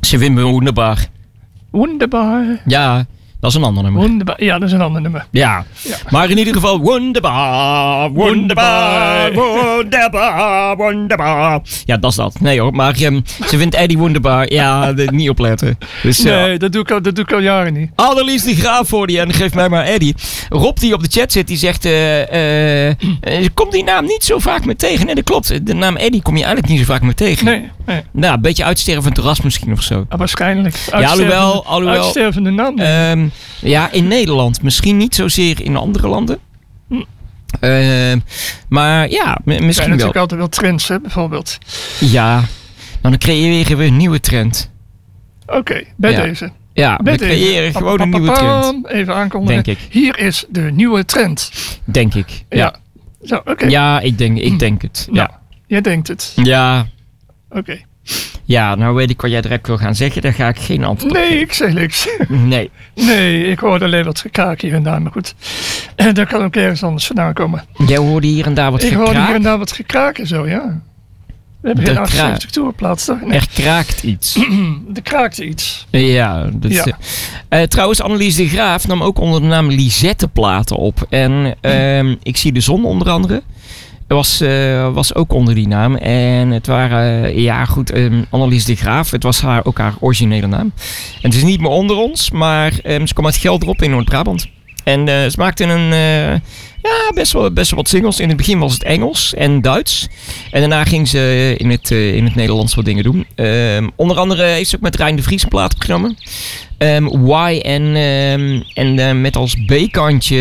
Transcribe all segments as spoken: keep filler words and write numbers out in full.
Ze vindt me wonderbaar. Wonderbaar. Ja, dat is een ander nummer. Wonderbaar. Ja, dat is een ander nummer. Ja. Ja. Maar in ieder geval wonderbaar, wonderbaar, wonderbaar, wonderbaar. Ja, dat is dat. Nee hoor, maar um, ze vindt Eddie wonderbaar. Ja, de, niet opletten. Dus, uh, Nee, dat doe, ik al, dat doe ik al jaren niet. Annelies de Graaf voor die en geef mij maar Eddie. Rob die op de chat zit, die zegt... Uh, uh, uh, komt die naam niet zo vaak meer tegen? Nee, dat klopt. De naam Eddie kom je eigenlijk niet zo vaak meer tegen. Nee, nee. Nou, een beetje uitstervend ras misschien of zo. Ah, waarschijnlijk. Ja, alhoewel... alhoewel Uitstervende naam. um, ja, in Nederland. Misschien niet zozeer in andere landen. Hm. Uh, maar ja, m- Er zijn misschien wel. natuurlijk altijd wel trends, hè, bijvoorbeeld. Ja, nou dan creëer je weer een nieuwe trend. Oké, okay, bij Ja. deze. Ja, Bij we creëren deze. gewoon een nieuwe trend. Even aankondigen. Denk ik. Hier is de nieuwe trend. Denk ik. Ja. Ja, Zo, oké. Okay. ja ik, denk, ik denk het. Ja. Nou, jij denkt het. Ja. Oké. Okay. Ja, nou weet ik wat jij direct wil gaan zeggen. Daar ga ik geen antwoord op Nee, geven. ik zeg niks. Nee. Nee, ik hoorde alleen wat gekraak hier en daar, maar goed. En dat kan ook ergens anders vandaan komen. Jij hoorde hier en daar wat ik gekraak? hoorde hier en daar wat gekraak en zo, ja. We hebben De geen kraak. achtenzeventig toerplaats, toch? Nee. Er kraakt iets. Er kraakte iets. Ja, dat Ja. Uh, trouwens, Annelies de Graaf nam ook onder de naam Lisette platen op. En uh, ik zie de zon onder andere. Was, uh, was ook onder die naam. En het waren, uh, ja goed, um, Annelies de Graaf. Het was haar, ook haar originele naam. En het is niet meer onder ons, maar um, ze kwam uit Geldrop in Noord-Brabant. En uh, ze maakte een, uh, ja, best wel, best wel wat singles. In het begin was het Engels en Duits. En daarna ging ze in het, uh, in het Nederlands wat dingen doen. Um, onder andere heeft ze ook met Rijn de Vries een plaat opgenomen. Um, Why en, um, en uh, met als B-kantje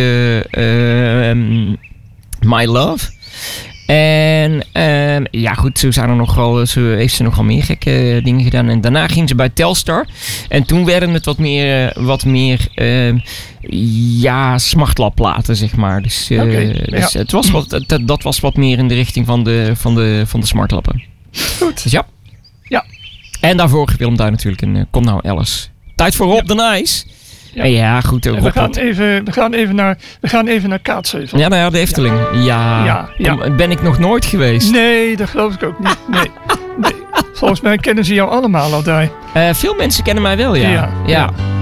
um, My Love. En um, ja goed, zo, zijn er nog wel, zo heeft ze nogal meer gekke dingen gedaan. En daarna ging ze bij Telstar. En toen werden het wat meer, wat meer uh, ja, smartlapplaten, zeg maar. Dus, uh, okay, dus ja. het was wat, dat, dat was wat meer in de richting van de, van de, van de smartlappen. Goed. Dus ja. Ja. En daarvoor Willem Duin natuurlijk. En uh, kom nou Alice. Tijd voor Rob de Nice. Ja, ja goed. Uh, we, Rob, gaan even, we, gaan even naar, we gaan even naar Kaatsheuvel. ja, nou ja, de Efteling. Ja, ja, Ja, ja. Kom, ben ik nog nooit geweest. Nee, dat geloof ik ook niet. Nee. nee. Volgens mij kennen ze jou allemaal al daar. Uh, veel mensen kennen mij wel, ja. Ja, ja. ja.